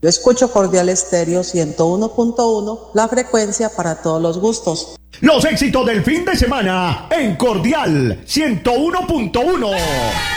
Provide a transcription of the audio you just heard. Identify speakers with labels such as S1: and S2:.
S1: Yo escucho Cordial Estéreo 101.1, la frecuencia para todos los gustos.
S2: Los éxitos del fin de semana en Cordial 101.1.